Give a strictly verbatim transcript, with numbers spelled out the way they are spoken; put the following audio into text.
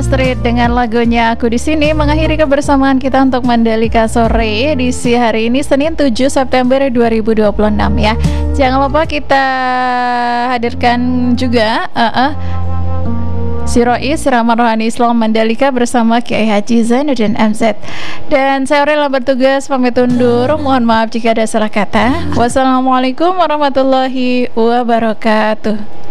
Street dengan lagunya Aku di Sini mengakhiri kebersamaan kita untuk Mandalika Sore edisi hari ini Senin tujuh September dua ribu dua puluh enam ya. Jangan lupa kita hadirkan juga uh -uh, si Rois Siraman Rohani Islam Mandalika bersama Kiai Haji Zainuddin M Z. Dan saya Aurel bertugas pamit undur. Mohon maaf jika ada salah kata. Wassalamualaikum warahmatullahi wabarakatuh.